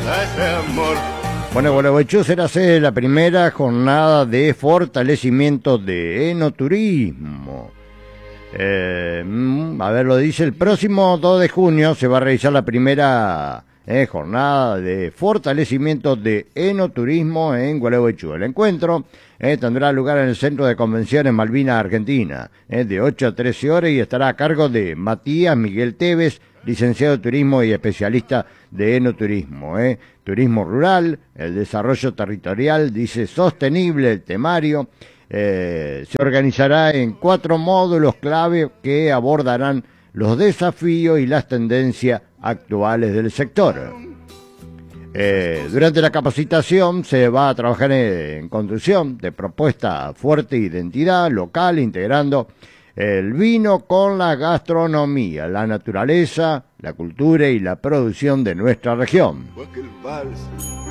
ese amor. Bueno, Gualeguaychú será sede de la primera jornada de fortalecimiento de enoturismo. A ver, lo dice, el próximo 2 de junio se va a realizar la primera jornada de fortalecimiento de enoturismo en Gualeguaychú. El encuentro tendrá lugar en el Centro de Convenciones Malvinas Argentina, de 8 a 13 horas y estará a cargo de Matías Miguel Tevez, licenciado de Turismo y especialista de enoturismo. Turismo rural, el desarrollo territorial, dice sostenible, el temario. Se organizará en 4 módulos clave que abordarán los desafíos y las tendencias actuales del sector. Durante la capacitación se va a trabajar en construcción de propuesta fuerte identidad local, integrando el vino con la gastronomía, la naturaleza, la cultura y la producción de nuestra región.